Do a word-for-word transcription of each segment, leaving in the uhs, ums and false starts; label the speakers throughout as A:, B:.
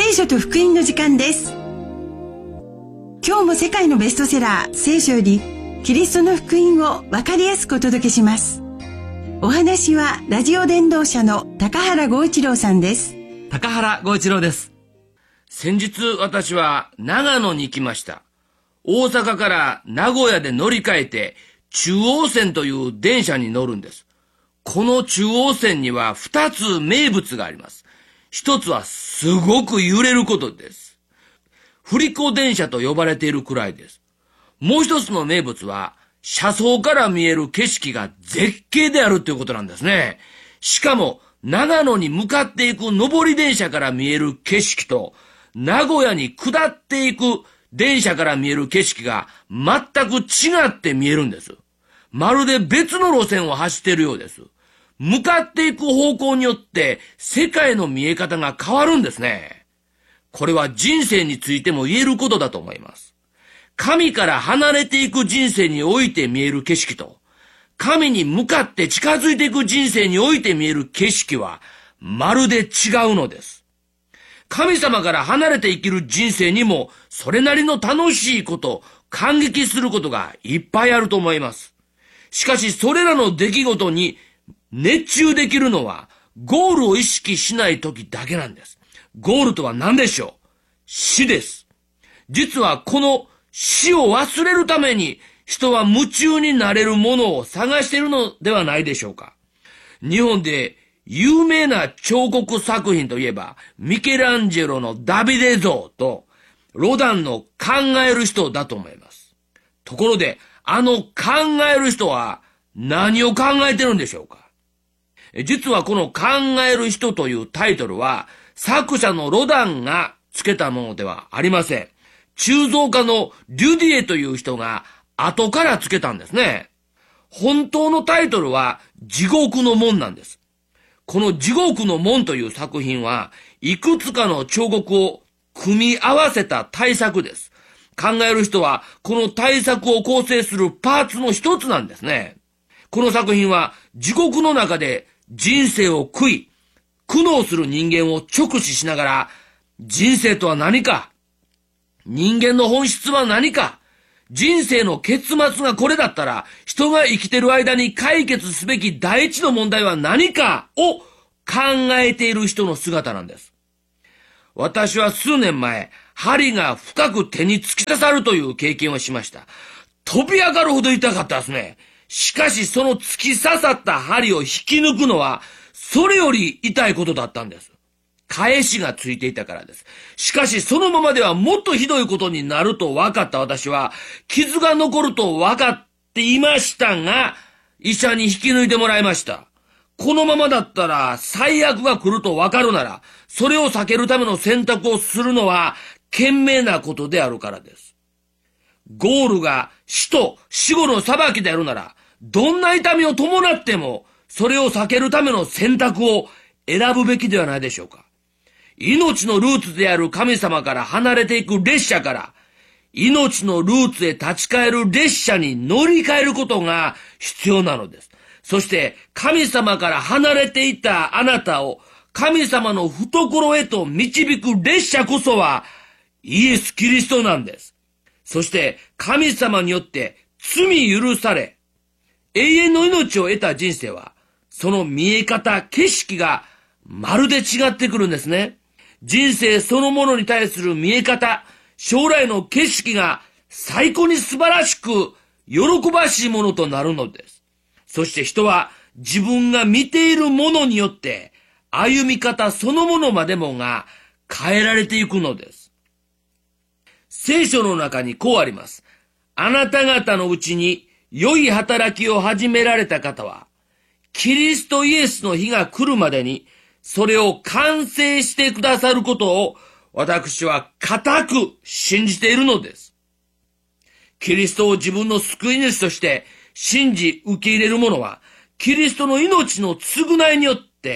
A: 聖書と福音の時間です。今日も世界のベストセラー聖書よりキリストの福音を分かりやすくお届けします。お話はラジオ伝道者の高原剛一郎さんです。
B: 高原剛一郎です。先日私は長野に行きました。大阪から名古屋で乗り換えて中央線という電車に乗るんです。この中央線には二つ名物があります。一つはすごく揺れることです。振り子電車と呼ばれているくらいです。もう一つの名物は車窓から見える景色が絶景であるということなんですね。しかも長野に向かっていく上り電車から見える景色と名古屋に下っていく電車から見える景色が全く違って見えるんです。まるで別の路線を走っているようです。向かっていく方向によって世界の見え方が変わるんですね。これは人生についても言えることだと思います。神から離れていく人生において見える景色と、神に向かって近づいていく人生において見える景色はまるで違うのです。神様から離れて生きる人生にもそれなりの楽しいこと、感激することがいっぱいあると思います。しかしそれらの出来事に熱中できるのはゴールを意識しない時だけなんです。ゴールとは何でしょう？死です。実はこの死を忘れるために人は夢中になれるものを探しているのではないでしょうか。日本で有名な彫刻作品といえばミケランジェロのダビデ像とロダンの考える人だと思います。ところであの考える人は何を考えてるんでしょうか。実はこの考える人というタイトルは作者のロダンがつけたものではありません。鋳造家のリュディエという人が後からつけたんですね。本当のタイトルは地獄の門なんです。この地獄の門という作品はいくつかの彫刻を組み合わせた大作です。考える人はこの大作を構成するパーツの一つなんですね。この作品は地獄の中で人生を悔い、苦悩する人間を直視しながら、人生とは何か、人間の本質は何か、人生の結末がこれだったら、人が生きてる間に解決すべき第一の問題は何かを考えている人の姿なんです。私は数年前、針が深く手に突き刺さるという経験をしました。飛び上がるほど痛かったですね。しかしその突き刺さった針を引き抜くのは、それより痛いことだったんです。返しがついていたからです。しかしそのままではもっとひどいことになると分かった私は、傷が残ると分かっていましたが、医者に引き抜いてもらいました。このままだったら最悪が来ると分かるなら、それを避けるための選択をするのは賢明なことであるからです。ゴールが死と死後の裁きであるなら、どんな痛みを伴っても、それを避けるための選択を選ぶべきではないでしょうか。命のルーツである神様から離れていく列車から、命のルーツへ立ち返る列車に乗り換えることが必要なのです。そして神様から離れていたあなたを神様の懐へと導く列車こそはイエス・キリストなんです。そして神様によって罪許され、永遠の命を得た人生は、その見え方、景色がまるで違ってくるんですね。人生そのものに対する見え方、将来の景色が最高に素晴らしく喜ばしいものとなるのです。そして人は自分が見ているものによって歩み方そのものまでもが変えられていくのです。聖書の中にこうあります。あなた方のうちに良い働きを始められた方は、キリストイエスの日が来るまでに、それを完成してくださることを、私は固く信じているのです。キリストを自分の救い主として信じ受け入れる者は、キリストの命の償いによって、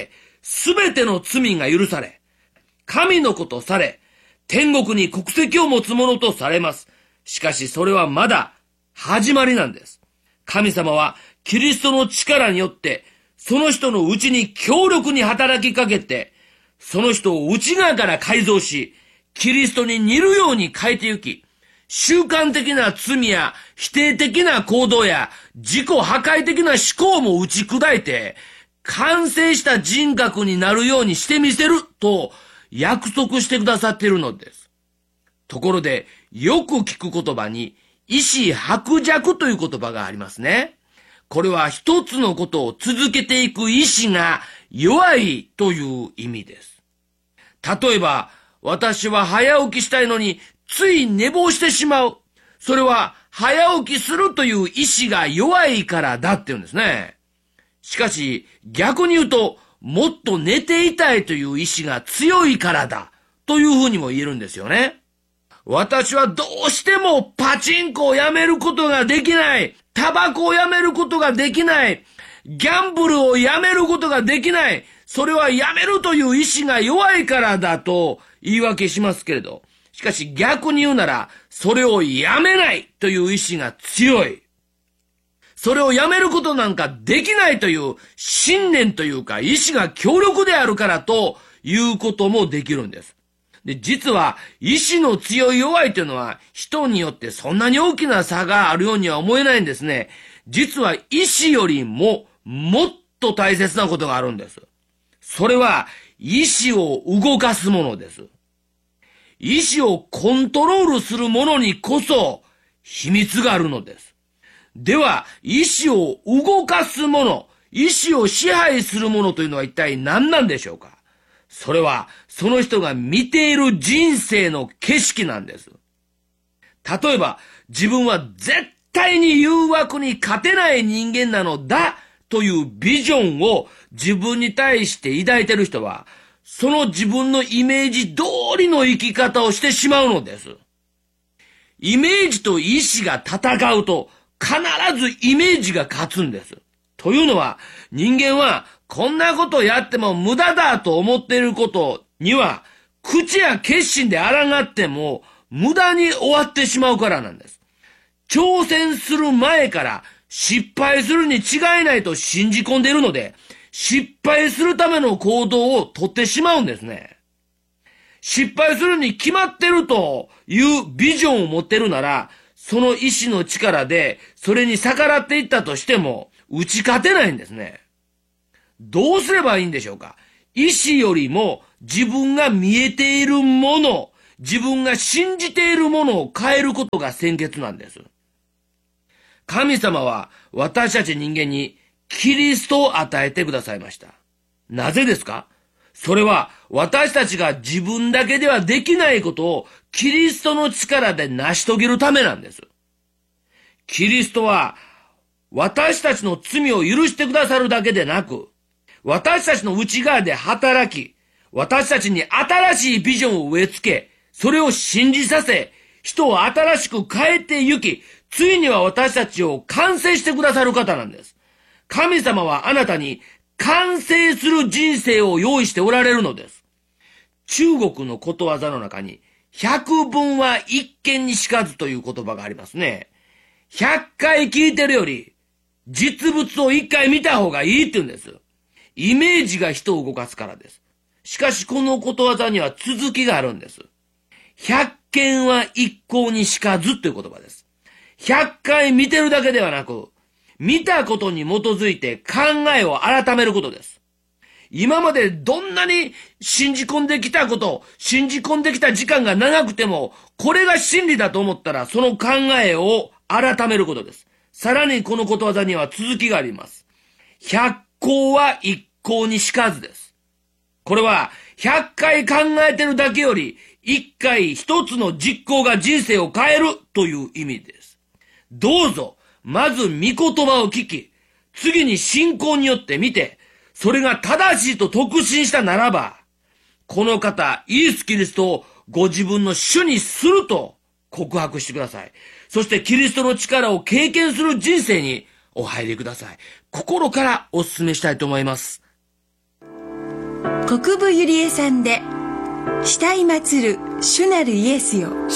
B: すべての罪が許され、神の子とされ、天国に国籍を持つ者とされます。しかしそれはまだ始まりなんです。神様はキリストの力によってその人のうちに強力に働きかけて、その人を内側から改造し、 キリストに似るように変えてゆき、習慣的な罪や否定的な行動や自己破壊的な思考も打ち砕いて、完成した人格になるようにしてみせると約束してくださっているのです。ところで、よく聞く言葉に、意志薄弱という言葉がありますね。これは一つのことを続けていく意志が弱いという意味です。例えば、私は早起きしたいのについ寝坊してしまう。それは早起きするという意志が弱いからだって言うんですね。しかし逆に言うと、もっと寝ていたいという意志が強いからだというふうにも言えるんですよね。私はどうしてもパチンコをやめることができない。タバコをやめることができない。ギャンブルをやめることができない。それはやめるという意志が弱いからだと言い訳しますけれど、しかし逆に言うなら、それをやめないという意志が強い。それをやめることなんかできないという信念というか意志が強力であるからということもできるんです。で、実は意志の強い弱いというのは人によってそんなに大きな差があるようには思えないんですね。実は意志よりももっと大切なことがあるんです。それは意志を動かすものです。意志をコントロールするものにこそ秘密があるのです。では、意志を動かすもの、意志を支配するものというのは一体何なんでしょうか？それは、その人が見ている人生の景色なんです。例えば、自分は絶対に誘惑に勝てない人間なのだというビジョンを自分に対して抱いている人は、その自分のイメージ通りの生き方をしてしまうのです。イメージと意志が戦うと、必ずイメージが勝つんです。というのは、人間はこんなことやっても無駄だと思っていることには、口や決心で抗っても無駄に終わってしまうからなんです。挑戦する前から失敗するに違いないと信じ込んでいるので、失敗するための行動をとってしまうんですね。失敗するに決まってるというビジョンを持ってるなら、その意志の力でそれに逆らっていったとしても打ち勝てないんですね。どうすればいいんでしょうか？意志よりも自分が見えているもの、自分が信じているものを変えることが先決なんです。神様は私たち人間にキリストを与えてくださいました。なぜですか？それは私たちが自分だけではできないことをキリストの力で成し遂げるためなんです。キリストは私たちの罪を許してくださるだけでなく、私たちの内側で働き、私たちに新しいビジョンを植え付け、それを信じさせ、人を新しく変えてゆき、ついには私たちを完成してくださる方なんです。神様はあなたに完成する人生を用意しておられるのです。中国のことわざの中に、百聞は一見にしかずという言葉がありますね。百回聞いてるより、実物を一回見た方がいいって言うんです。イメージが人を動かすからです。しかしこのことわざには続きがあるんです。百見は一向にしかずという言葉です。百回見てるだけではなく、見たことに基づいて考えを改めることです。今までどんなに信じ込んできたこと、信じ込んできた時間が長くても、これが真理だと思ったら、その考えを改めることです。さらにこのことわざには続きがあります。百行は一向にしかずです。これは百回考えてるだけより、一回一つの実行が人生を変えるという意味です。どうぞ、まず御言葉を聞き、次に信仰によって見て、それが正しいと確信したならば、この方、イエス・キリストをご自分の主にすると告白してください。そしてキリストの力を経験する人生にお入りください。心からお勧めしたいと思います。
A: 国分ゆりえさんで、慕い祭る主なるイエスよ。